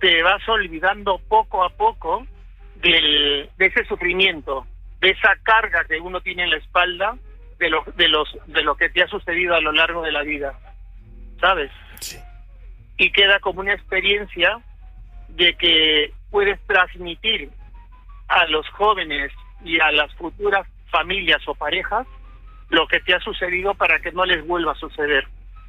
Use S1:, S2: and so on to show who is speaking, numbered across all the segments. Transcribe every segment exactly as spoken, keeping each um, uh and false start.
S1: te vas olvidando poco a poco del, de ese sufrimiento, de esa carga que uno tiene en la espalda, de lo, de los, de lo que te ha sucedido a lo largo de la vida, ¿sabes?
S2: Sí.
S1: Y queda como una experiencia de que puedes transmitir a los jóvenes y a las futuras familias o parejas lo que te ha sucedido para que no les vuelva a suceder.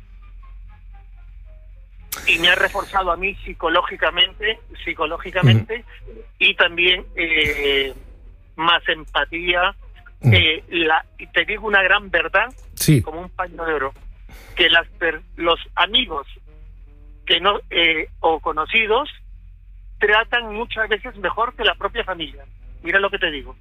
S1: Y me ha reforzado a mí psicológicamente, psicológicamente mm. y también eh, más empatía. Mm. Eh, la, y te digo una gran verdad,
S2: sí.
S1: como un paño de oro, que las los amigos que no eh, o conocidos tratan muchas veces mejor que la propia familia. Mira lo que te digo.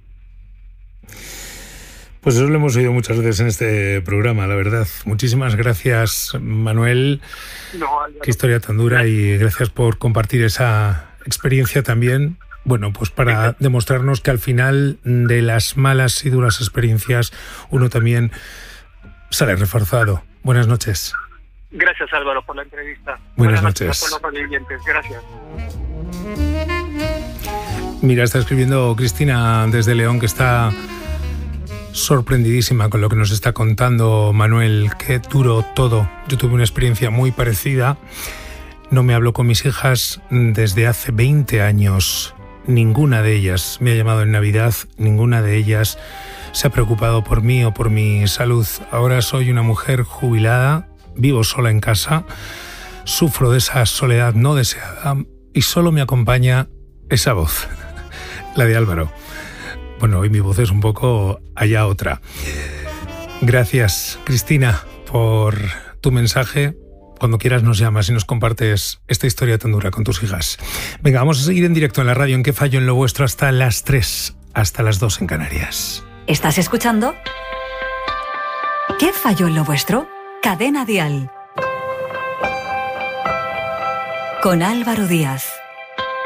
S2: Pues eso lo hemos oído muchas veces en este programa, la verdad. Muchísimas gracias, Manuel.
S1: No, Álvaro.
S2: Qué historia tan dura, y gracias por compartir esa experiencia también. Bueno, pues para sí. demostrarnos que al final de las malas y duras experiencias uno también sale reforzado. Buenas noches.
S1: Gracias, Álvaro, por la entrevista.
S2: Buenas,
S1: Buenas
S2: noches.
S1: noches a todos los televidentes. Gracias.
S2: Mira, está escribiendo Cristina desde León, que está sorprendidísima con lo que nos está contando Manuel. Qué duro todo. Yo tuve una experiencia muy parecida. No me hablo con mis hijas desde hace veinte años. Ninguna de ellas me ha llamado en Navidad. Ninguna de ellas se ha preocupado por mí o por mi salud. Ahora soy una mujer jubilada. Vivo sola en casa. Sufro de esa soledad no deseada. Y solo me acompaña esa voz. La de Álvaro. Bueno, hoy mi voz es un poco allá otra. Gracias, Cristina, por tu mensaje. Cuando quieras nos llamas y nos compartes esta historia tan dura con tus hijas. Venga, vamos a seguir en directo en la radio en Qué Fallo en lo Vuestro hasta las tres, hasta las dos en Canarias.
S3: ¿Estás escuchando? ¿Qué falló en lo vuestro? Cadena Dial. Con Álvaro Díaz.